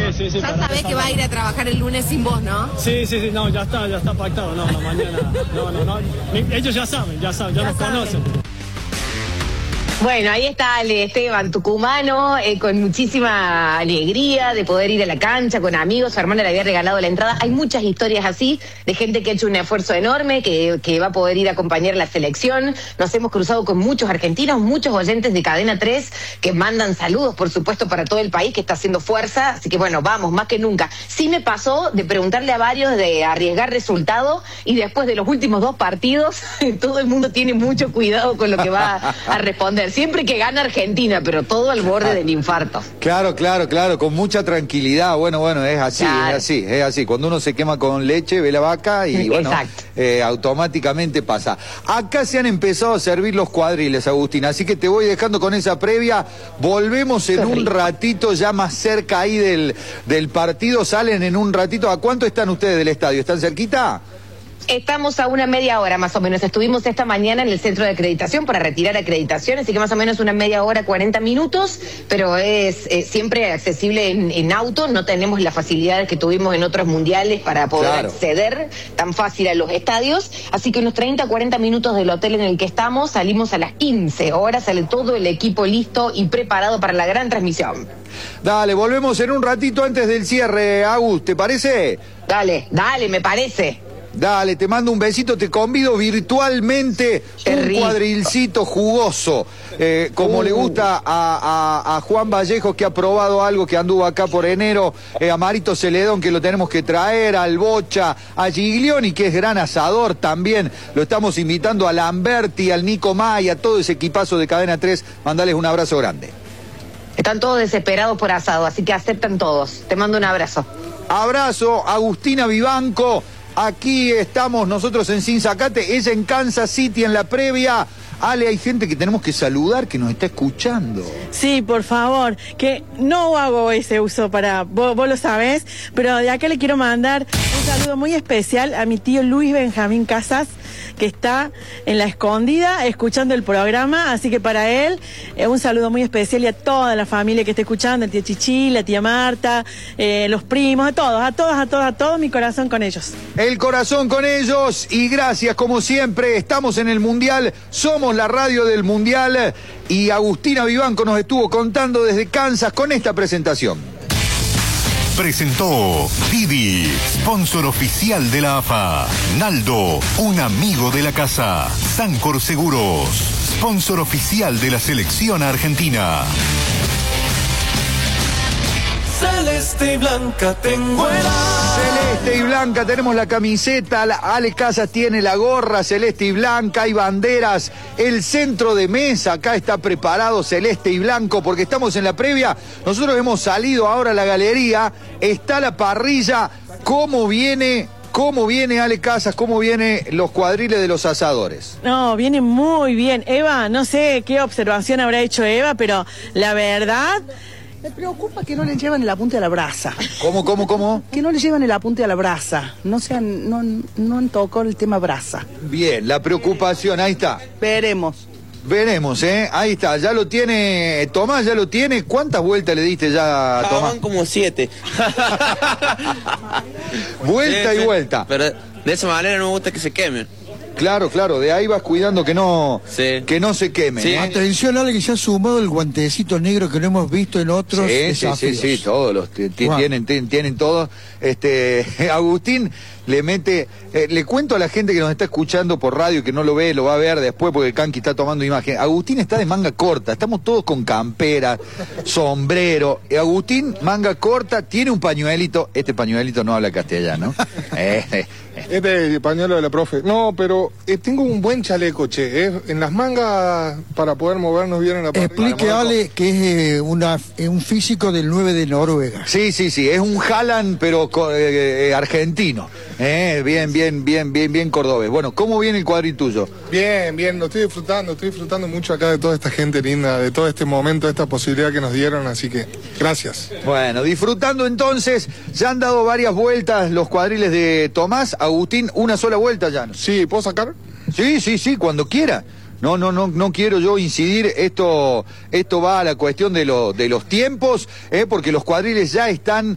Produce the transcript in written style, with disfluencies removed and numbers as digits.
Sí, Ya sabés que va a ir a trabajar el lunes sin vos, ¿no? Sí, no, ya está pactado, no, mañana, no, ellos ya saben, ya nos conocen. Bueno, ahí está Ale Esteban, tucumano, con muchísima alegría de poder ir a la cancha con amigos. Su hermana le había regalado la entrada. Hay muchas historias así de gente que ha hecho un esfuerzo enorme, que va a poder ir a acompañar la selección. Nos hemos cruzado con muchos argentinos, muchos oyentes de Cadena 3 que mandan saludos, por supuesto, para todo el país que está haciendo fuerza. Así que bueno, vamos, más que nunca. Sí me pasó de preguntarle a varios de arriesgar resultado y después de los últimos 2 partidos, todo el mundo tiene mucho cuidado con lo que va a responder. Siempre que gana Argentina, pero todo al borde del infarto. Claro, con mucha tranquilidad. Bueno, es así, claro. es así. Cuando uno se quema con leche, ve la vaca y bueno, automáticamente pasa. Acá se han empezado a servir los cuadriles, Agustín, así que te voy dejando con esa previa. Volvemos en un ratito, ya más cerca ahí del partido. Salen en un ratito. ¿A cuánto están ustedes del estadio? ¿Están cerquita? Estamos a una media hora más o menos. Estuvimos esta mañana en el centro de acreditación para retirar acreditación, así que más o menos una media hora, 40 minutos, pero es siempre accesible en auto. No tenemos las facilidades que tuvimos en otros mundiales para poder acceder tan fácil a los estadios, así que unos 30, 40 minutos del hotel en el que estamos. Salimos a las 15 horas, sale todo el equipo listo y preparado para la gran transmisión. Dale, volvemos en un ratito antes del cierre, Agus, ¿te parece? Dale, me parece. Dale, te mando un besito, te convido virtualmente un cuadrilcito jugoso, como le gusta a Juan Vallejo, que ha probado algo, que anduvo acá por enero, a Marito Celedón, que lo tenemos que traer, al Bocha, a Giglioni, que es gran asador también, lo estamos invitando, a Lamberti, al Nico May, a todo ese equipazo de Cadena 3, mandales un abrazo grande. Están todos desesperados por asado, así que aceptan todos. Te mando un abrazo. Abrazo, Agustina Vivanco. Aquí estamos nosotros en Sin Sacate, ella en Kansas City en la previa. Ale, hay gente que tenemos que saludar, que nos está escuchando. Sí, por favor, que no hago ese uso para... Vos lo sabés, pero de acá le quiero mandar un saludo muy especial a mi tío Luis Benjamín Casas, que está en La Escondida escuchando el programa, así que para él un saludo muy especial y a toda la familia que esté escuchando, el tía Chichi, la tía Marta, los primos, a todos, mi corazón con ellos. El corazón con ellos y gracias como siempre, estamos en el Mundial, somos la radio del Mundial y Agustina Vivanco nos estuvo contando desde Kansas con esta presentación. Presentó Didi, sponsor oficial de la AFA. Naldo, un amigo de la casa. Sancor Seguros, sponsor oficial de la selección argentina. Celeste y blanca tengo el alma. Celeste y blanca, tenemos la camiseta, Ale Casas tiene la gorra celeste y blanca, hay banderas, el centro de mesa acá está preparado celeste y blanco porque estamos en la previa. Nosotros hemos salido ahora a la galería, está la parrilla. ¿Cómo viene Ale Casas? ¿Cómo vienen los cuadriles de los asadores? No, viene muy bien. Eva, no sé qué observación habrá hecho Eva, pero la verdad... Me preocupa que no le llevan el apunte a la brasa. ¿Cómo? Que no le llevan el apunte a la brasa. No han tocado el tema brasa. Bien, la preocupación, ahí está. Veremos, Ahí está, ya lo tiene Tomás, ya lo tiene. ¿Cuántas vueltas le diste ya a Tomás? Van como 7. Vuelta y vuelta. Pero de esa manera no me gusta que se quemen. Claro, de ahí vas cuidando que no se queme. Sí. Atención, Ale, que se ha sumado el guantecito negro que lo hemos visto en otros desafíos. Sí, todos los tienen todos. Agustín le mete, le cuento a la gente que nos está escuchando por radio, que no lo ve, lo va a ver después porque Kanki está tomando imagen. Agustín está de manga corta, estamos todos con campera, sombrero. Agustín, manga corta, tiene un pañuelito, este pañuelito no habla castellano. Este es el pañuelo de la profe. No, pero tengo un buen chaleco, che. En las mangas para poder movernos bien en la parrilla. Explique, Ale, que es un físico del 9 de Noruega. Sí, es un Haaland, pero argentino. Bien cordobés. Bueno, ¿cómo viene el cuadril tuyo? Bien, lo estoy disfrutando mucho acá de toda esta gente linda, de todo este momento, de esta posibilidad que nos dieron, así que gracias. Bueno, disfrutando entonces, ya han dado varias vueltas los cuadriles de Tomás. Agustín, una sola vuelta ya. Sí, ¿puedo sacar? Sí, cuando quiera. No quiero yo incidir, esto va a la cuestión de los tiempos, porque los cuadriles ya están